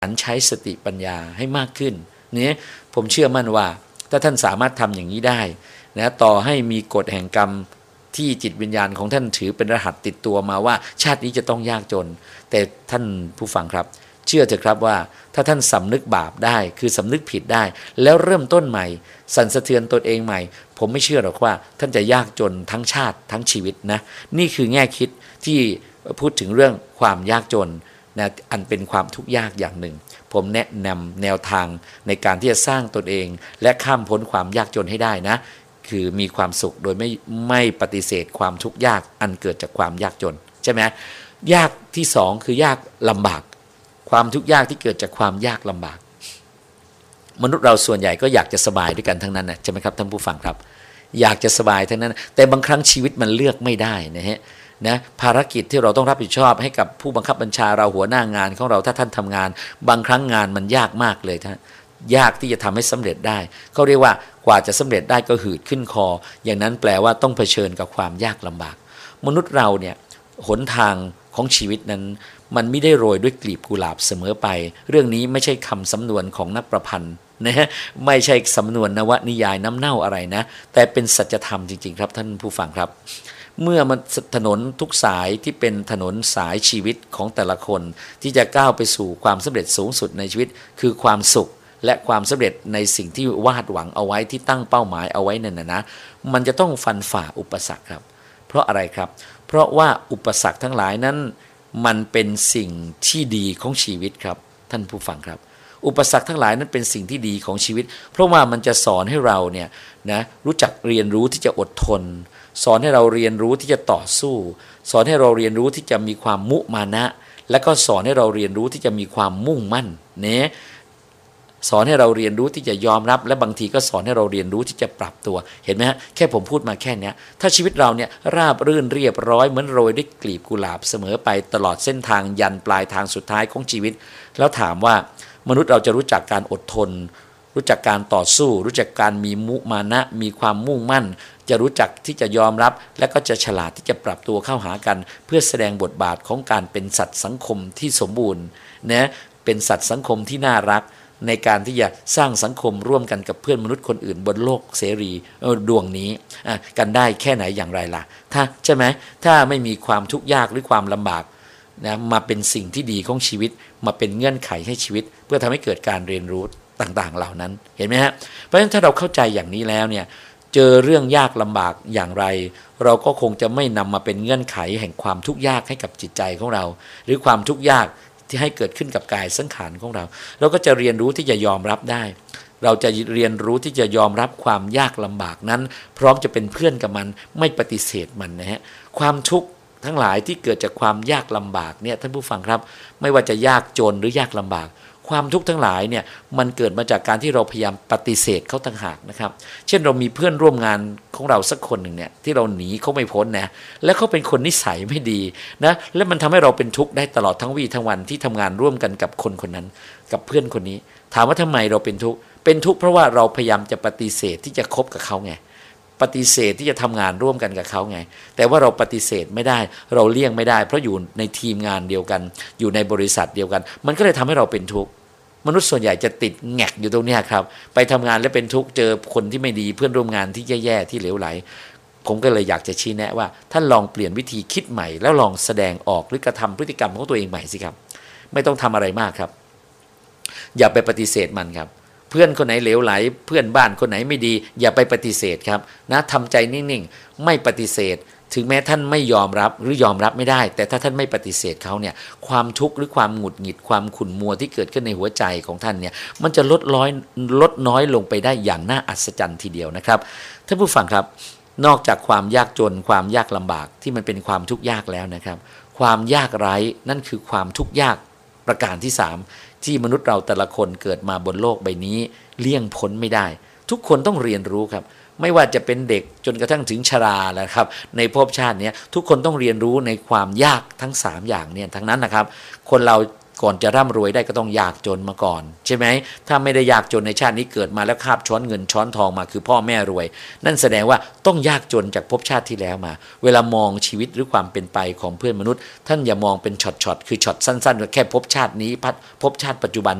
หันใช้สติปัญญาให้มากขึ้นเนี่ยผมเชื่อมั่นว่าถ้าท่านสามารถทำอย่างนี้ได้นะต่อให้มีกฎแห่งกรรมที่จิตวิญญาณของท่านถือเป็นรหัสติดตัวมาว่าชาตินี้จะต้องยากจนแต่ท่านผู้ฟังครับเชื่อเถอะครับว่าถ้าท่านสำนึกบาปได้คือสำนึกผิดได้แล้วเริ่มต้นใหม่สั่นสะเทือนตนเองใหม่ผมไม่เชื่อหรอกว่าท่านจะยากจนทั้งชาติทั้งชีวิตนะนี่คือแง่คิดที่พูดถึงเรื่องความยากจนนะอันเป็นความทุกข์ยากอย่างหนึ่งผมแนะนำแนวทางในการที่จะสร้างตนเองและข้ามพ้นความยากจนให้ได้นะคือมีความสุขโดยไม่ปฏิเสธความทุกข์ยากอันเกิดจากความยากจนใช่ไหมยากที่สองคือยากลำบากความทุกข์ยากที่เกิดจากความยากลำบากมนุษย์เราส่วนใหญ่ก็อยากจะสบายด้วยกันทั้งนั้นนะใช่ไหมครับท่านผู้ฟังครับอยากจะสบายทั้งนั้นแต่บางครั้งชีวิตมันเลือกไม่ได้นะฮะนะภารกิจที่เราต้องรับผิดชอบให้กับผู้บังคับบัญชาเราหัวหน้างานของเราถ้าท่านทำงานบางครั้งงานมันยากมากเลยท่านยากที่จะทำให้สำเร็จได้เขาเรียกว่ากว่าจะสำเร็จได้ก็หืดขึ้นคออย่างนั้นแปลว่าต้องเผชิญกับความยากลำบากมนุษย์เราเนี่ยหนทางของชีวิตนั้นมันไม่ได้โรยด้วยกลีบกุหลาบเสมอไปเรื่องนี้ไม่ใช่คำสำนวนของนักประพันธ์นะฮะไม่ใช่สำนวนนวนิยายน้ำเน่าอะไรนะแต่เป็นสัจธรรมจริงๆครับท่านผู้ฟังครับเมื่อมันถนนทุกสายที่เป็นถนนสายชีวิตของแต่ละคนที่จะก้าวไปสู่ความสำเร็จสูงสุดในชีวิตคือความสุขและความสำเร็จในสิ่งที่วาดหวังเอาไว้ที่ตั้งเป้าหมายเอาไว้นั่นนะมันจะต้องฟันฝ่าอุปสรรคครับเพราะอะไรครับเพราะว่าอุปสรรคทั้งหลายนั้นมันเป็นสิ่งที่ดีของชีวิตครับท่านผู้ฟังครับอุปสรรคทั้งหลายนั้นเป็นสิ่งที่ดีของชีวิตเพราะว่ามันจะสอนให้เราเนี่ยนะรู้จักเรียนรู้ที่จะอดทนสอนให้เราเรียนรู้ที่จะต่อสู้สอนให้เราเรียนรู้ที่จะมีความมุมานะและก็สอนให้เราเรียนรู้ที่จะมีความมุ่งมั่นเนี่ยสอนให้เราเรียนรู้ที่จะยอมรับและบางทีก็สอนให้เราเรียนรู้ที่จะปรับตัวเห็นไหมฮะแค่ผมพูดมาแค่นี้ถ้าชีวิตเราเนี่ยราบรื่นเรียบร้อยเหมือนโรยด้วยกลีบกุหลาบเสมอไปตลอดเส้นทางยันปลายทางสุดท้ายของชีวิตแล้วถามว่ามนุษย์เราจะรู้จักการอดทนรู้จักการต่อสู้รู้จักการมีมุมานะมีความมุ่งมั่นจะรู้จักที่จะยอมรับและก็จะฉลาดที่จะปรับตัวเข้าหากันเพื่อแสดงบทบาทของการเป็นสัตว์สังคมที่สมบูรณ์นะเป็นสัตว์สังคมที่น่ารักในการที่จะสร้างสังคมร่วมกันกับเพื่อนมนุษย์คนอื่นบนโลกเสรีดวงนี้กันได้แค่ไหนอย่างไรล่ะถ้าใช่ไหมถ้าไม่มีความทุกข์ยากหรือความลำบากนะมาเป็นสิ่งที่ดีของชีวิตมาเป็นเงื่อนไขให้ชีวิตเพื่อทำให้เกิดการเรียนรู้ต่างๆเหล่านั้นเห็นไหมฮะเพราะฉะนั้นถ้าเราเข้าใจอย่างนี้แล้วเนี่ยเจอเรื่องยากลำบากอย่างไรเราก็คงจะไม่นำมาเป็นเงื่อนไขแห่งความทุกข์ยากให้กับจิตใจของเราหรือความทุกข์ยากที่ให้เกิดขึ้นกับกายสังขารของเราเราก็จะเรียนรู้ที่จะยอมรับได้เราจะเรียนรู้ที่จะยอมรับความยากลำบากนั้นพร้อมจะเป็นเพื่อนกับมันไม่ปฏิเสธมันนะฮะความทุกข์ทั้งหลายที่เกิดจากความยากลำบากเนี่ยท่านผู้ฟังครับไม่ว่าจะยากจนหรือยากลำบากความทุกข์ทั้งหลายเนี่ยมันเกิดมาจากการที่เราพยายามปฏิเสธเขาต่างหากนะครับเช่นเรามีเพื่อนร่วมงานของเราสักคนหนึ่งเนี่ยที่เราหนีเขาไม่พ้นนะและเขาเป็นคนนิสัยไม่ดีนะและมันทำให้เราเป็นทุกข์ได้ตลอดทั้งวี่ทั้งวันที่ทำงานร่วมกันกับคนคนนั้นกับเพื่อนคนนี้ถามว่าทำไมเราเป็นทุกข์เพราะว่าเราพยายามจะปฏิเสธที่จะคบกับเขาไงปฏิเสธที่จะทำงานร่วมกันกับเขาไงแต่ว่าเราปฏิเสธไม่ได้เราเลี่ยงไม่ได้เพราะอยู่ในทีมงานเดียวกันอยู่ในบริษัทเดียวกันมันก็เลยทำให้เราเป็นทุกข์มนุษย์ส่วนใหญ่จะติดแงกอยู่ตรงนี้ครับไปทำงานแล้วเป็นทุกข์เจอคนที่ไม่ดีเพื่อนร่วมงานที่แย่ๆที่เหลวไหลผมก็เลยอยากจะชี้แนะว่าท่านลองเปลี่ยนวิธีคิดใหม่แล้วลองแสดงออกหรือกระทำพฤติกรรมของตัวเองใหม่สิครับไม่ต้องทำอะไรมากครับอย่าไปปฏิเสธมันครับเพื่อนคนไหนเหลวไหลเพื่อนบ้านคนไหนไม่ดีอย่าไปปฏิเสธครับนะทำใจนิ่งๆไม่ปฏิเสธถึงแม้ท่านไม่ยอมรับหรือยอมรับไม่ได้แต่ถ้าท่านไม่ปฏิเสธเขาเนี่ยความทุกข์หรือความหงุดหงิดความขุ่นมัวที่เกิดขึ้นในหัวใจของท่านเนี่ยมันจะลดน้อยลงไปได้อย่างน่าอัศจรรย์ทีเดียวนะครับท่านผู้ฟังครับนอกจากความยากจนความยากลำบากที่มันเป็นความทุกข์ยากแล้วนะครับความยากไร้นั่นคือความทุกข์ยากประการที่3ที่มนุษย์เราแต่ละคนเกิดมาบนโลกใบนี้เลี่ยงพ้นไม่ได้ทุกคนต้องเรียนรู้ครับไม่ว่าจะเป็นเด็กจนกระทั่งถึงชราแล้วครับในภพชาตินี้ทุกคนต้องเรียนรู้ในความยากทั้ง3อย่างเนี่ยทั้งนั้นนะครับคนเราก่อนจะร่ำรวยได้ก็ต้องยากจนมาก่อนใช่ไหมถ้าไม่ได้ยากจนในชาตินี้เกิดมาแล้วคาบช้อนเงินช้อนทองมาคือพ่อแม่รวยนั่นแสดงว่าต้องยากจนจากภพชาติที่แล้วมาเวลามองชีวิตหรือความเป็นไปของเพื่อนมนุษย์ท่านอย่ามองเป็นช็อตๆคือช็อตสั้นๆแค่ภพชาตินี้ภพชาติปัจจุบัน